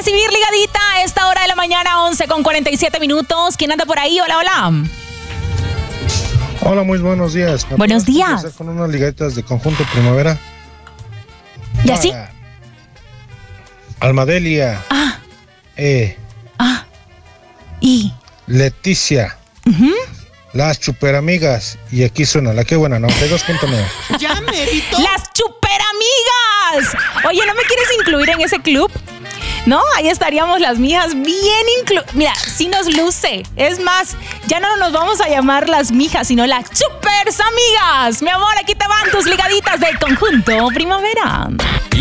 recibir ligadita a esta hora de la mañana, 11:47. ¿Quién anda por ahí? Hola, hola. Hola, muy buenos días. Buenos días. Con unas ligaditas de Conjunto Primavera. ¿Y así? Almadelia. Y Leticia. Las Chuperamigas. Y aquí suena la que buena, 92.9. ¡Ya merito! ¡Las Chuperamigas! Oye, ¿no me quieres incluir en ese club? No, ahí estaríamos las mijas bien Mira, sí nos luce. Es más, ya no nos vamos a llamar las mijas, sino las Chupers Amigas. Mi amor, aquí te van tus ligaditas de Conjunto Primavera.